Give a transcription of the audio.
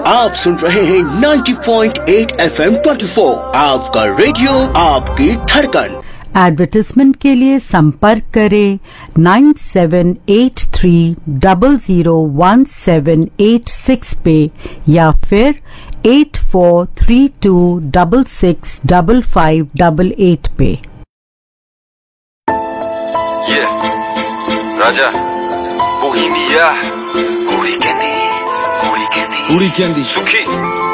आप सुन रहे हैं 90.8 FM 24, आपका रेडियो, आपकी धड़कन। एडवर्टाइजमेंट के लिए संपर्क करें 9783001786 पे या फिर 8432665588 पे। राजा 보힘이야 우리 캔디 우리 캔디 수키